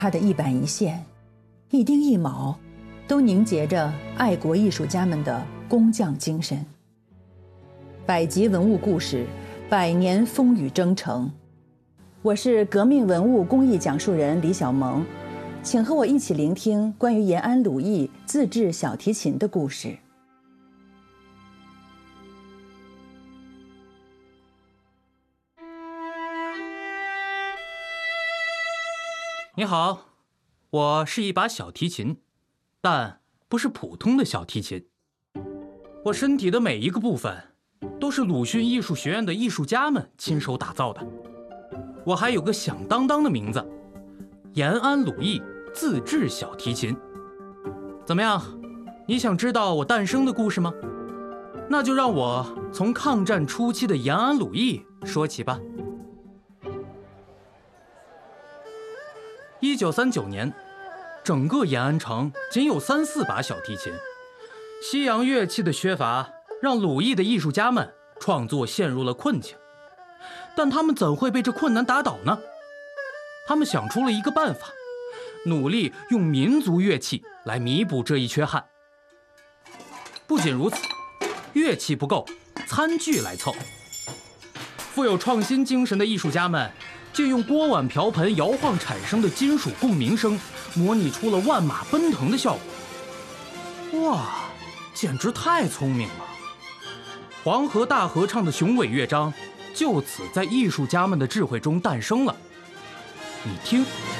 他的一板一线、一丁一卯，都凝结着爱国艺术家们的工匠精神。百集文物故事，百年风雨征程。我是革命文物公益讲述人李小萌，请和我一起聆听关于延安鲁艺自制小提琴的故事。 你好，我是一把小提琴，但不是普通的小提琴。我身体的每一个部分都是鲁迅艺术学院的艺术家们亲手打造的。我还有个响当当的名字——延安鲁艺自制小提琴。怎么样，你想知道我诞生的故事吗？那就让我从抗战初期的延安鲁艺说起吧。1939年，整个延安城仅有3、4把小提琴。西洋乐器的缺乏让鲁艺的艺术家们创作陷入了困境，但他们怎会被这困难打倒呢？他们想出了一个办法，努力用民族乐器来弥补这一缺憾。不仅如此，乐器不够，餐具来凑。富有创新精神的艺术家们借用锅碗瓢盆摇晃产生的金属共鸣声，模拟出了万马奔腾的效果。哇，简直太聪明了！黄河大合唱的雄伟乐章就此在艺术家们的智慧中诞生了。你听。